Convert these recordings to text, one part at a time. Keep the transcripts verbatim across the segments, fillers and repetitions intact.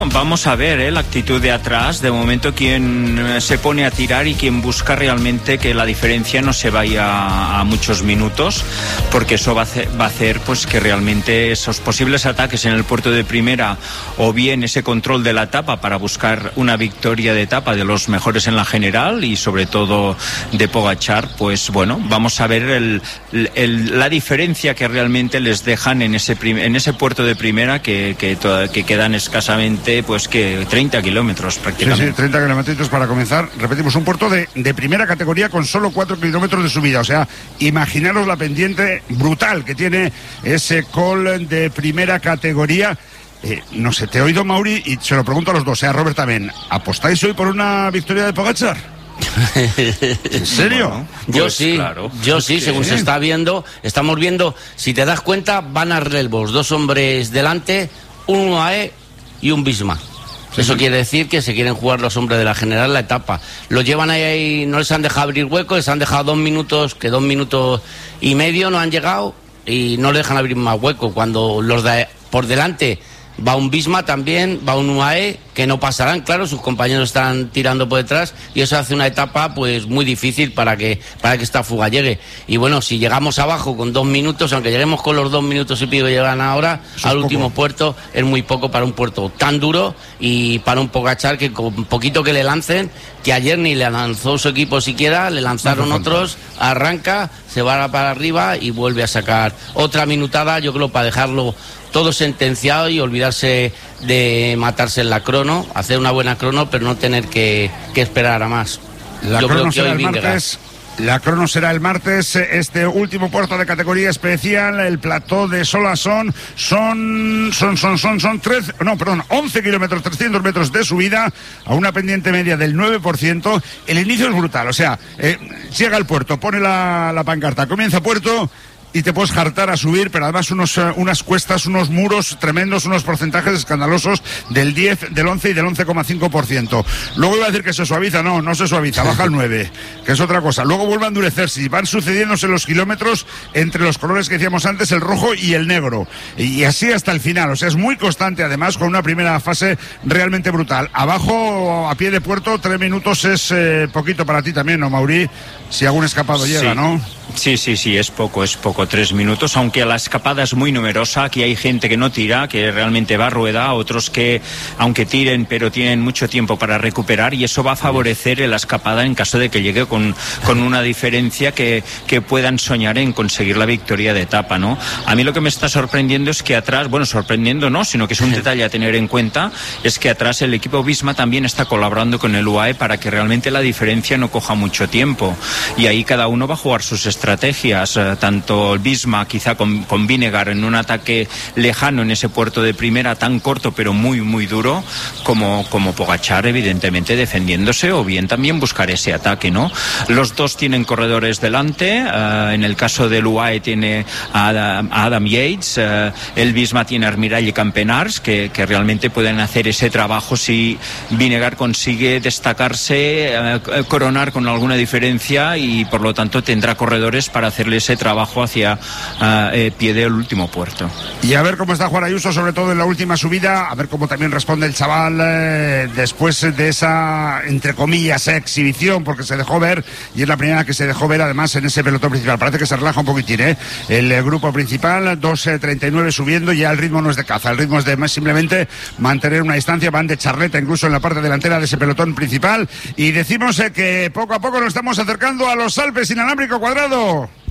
Vamos a ver ¿eh? la actitud de atrás. De momento quien se pone a tirar y quien busca realmente que la diferencia no se vaya a muchos minutos, porque eso va a hacer, va a hacer pues que realmente esos posibles ataques en el puerto de primera, o bien ese control de la etapa para buscar una victoria de etapa de los mejores en la general y sobre todo de Pogačar, pues bueno, vamos a ver el, el, la diferencia que realmente les dejan en ese, prim, en ese puerto de primera que, que, toda, que quedan escasamente pues que treinta kilómetros prácticamente. Sí, sí, treinta kilómetros para comenzar. Repetimos, un puerto de, de primera categoría con solo cuatro kilómetros de subida. O sea, imaginaros la pendiente brutal que tiene ese col de primera categoría. Eh, no sé, te he oído, Mauri, y se lo pregunto a los dos, sea Robert también. ¿Apostáis hoy por una victoria de Pogačar? ¿En serio? Bueno, pues yo sí, claro. yo sí, ¿Qué? según se está viendo, estamos viendo, si te das cuenta, van a relevos, dos hombres delante, un U A E y un Visma. Sí, Eso sí. quiere decir que se quieren jugar los hombres de la general la etapa. Los llevan ahí, ahí, no les han dejado abrir huecos, les han dejado dos minutos, que dos minutos y medio no han llegado y no les dejan abrir más huecos. Cuando los de por delante va un Visma también, va un U A E, que no pasarán, claro, sus compañeros están tirando por detrás y eso hace una etapa pues muy difícil para que para que esta fuga llegue. Y bueno, si llegamos abajo con dos minutos, aunque lleguemos con los dos minutos y pico que llegan ahora, eso al último poco. puerto, es muy poco para un puerto tan duro y para un Pogačar que con poquito que le lancen, que ayer ni le lanzó su equipo siquiera, le lanzaron no otros, arranca, se va para arriba y vuelve a sacar otra minutada, yo creo, para dejarlo todo sentenciado y olvidarse de matarse en la crono, hacer una buena crono, pero no tener que, que esperar a más. La Yo crono creo que será hoy el Vingegaard. martes. La crono será el martes, este último puerto de categoría especial, el plató de Solasson, son, son, son, son, son trece, no, perdón, once kilómetros, trescientos metros de subida a una pendiente media del nueve por ciento. El inicio es brutal, o sea, eh, llega al puerto, pone la, la pancarta, comienza puerto y te puedes jartar a subir, pero además unos, uh, unas cuestas, unos muros tremendos, unos porcentajes escandalosos del diez, del once y del once coma cinco por ciento. Luego iba a decir que se suaviza, no, no se suaviza, baja al nueve, que es otra cosa. Luego vuelve a endurecerse y van sucediéndose los kilómetros entre los colores que decíamos antes, el rojo y el negro. Y así hasta el final, o sea, es muy constante además, con una primera fase realmente brutal. Abajo, a pie de puerto, tres minutos es eh, poquito para ti también, ¿no, Mauri? Si algún escapado sí. llega, ¿no? Sí, sí, sí, es poco, es poco, tres minutos, aunque la escapada es muy numerosa. Aquí hay gente que no tira, que realmente va a rueda, otros que, aunque tiren, pero tienen mucho tiempo para recuperar, y eso va a favorecer la escapada en caso de que llegue con, con una diferencia que, que puedan soñar en conseguir la victoria de etapa, ¿no? A mí lo que me está sorprendiendo es que atrás, bueno, sorprendiendo no, sino que es un detalle a tener en cuenta, es que atrás el equipo Visma también está colaborando con el U A E para que realmente la diferencia no coja mucho tiempo, y ahí cada uno va a jugar sus estrategias, eh, tanto el Visma quizá con, con Vingegaard en un ataque lejano en ese puerto de primera tan corto pero muy muy duro, como, como Pogačar evidentemente defendiéndose, o bien también buscar ese ataque, ¿no? Los dos tienen corredores delante, eh, en el caso del U A E tiene a Adam, a Adam Yates, eh, el Visma tiene a Armirall y Campenars que, que realmente pueden hacer ese trabajo si Vingegaard consigue destacarse, eh, coronar con alguna diferencia, y por lo tanto tendrá corredores para hacerle ese trabajo hacia uh, eh, pie del último puerto. Y a ver cómo está Juan Ayuso, sobre todo en la última subida, a ver cómo también responde el chaval eh, después de esa, entre comillas, exhibición, porque se dejó ver, y es la primera que se dejó ver además en ese pelotón principal. Parece que se relaja un poquitín, ¿eh? El eh, grupo principal, dos treinta y nueve subiendo, ya el ritmo no es de caza, el ritmo es de más simplemente mantener una distancia, van de charleta incluso en la parte delantera de ese pelotón principal, y decimos eh, que poco a poco nos estamos acercando a los Alpes inalámbrico cuadrado.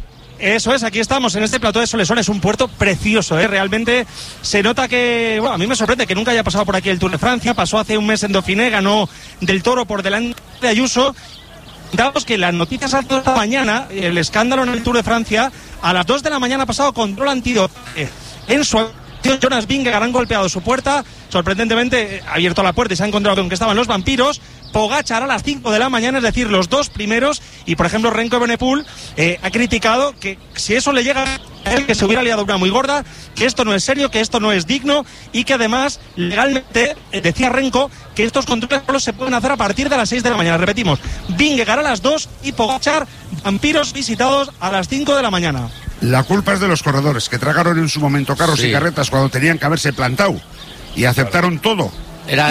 Eso es, aquí estamos en este plató de Soleson, es un puerto precioso, ¿eh? Realmente se nota que, bueno, a mí me sorprende que nunca haya pasado por aquí el Tour de Francia, pasó hace un mes en Dauphiné, ganó del Toro por delante de Ayuso. Dados que las noticias han esta mañana, el escándalo en el Tour de Francia, a las dos de la mañana pasado, control antidopaje en su Jonas Vingegaard han golpeado su puerta, sorprendentemente ha abierto la puerta y se ha encontrado con que estaban los vampiros. Pogačar a las cinco de la mañana, es decir, los dos primeros, y por ejemplo Renko Evenepoel eh, ha criticado que si eso le llega a él, que se hubiera liado una muy gorda, que esto no es serio, que esto no es digno, y que además legalmente, eh, decía Renko, que estos controles solo se pueden hacer a partir de las seis de la mañana. Repetimos, Vingegaard a las dos y Pogačar, vampiros visitados a las cinco de la mañana. La culpa es de los corredores, que tragaron en su momento carros sí. y carretas cuando tenían que haberse plantado, y aceptaron todo.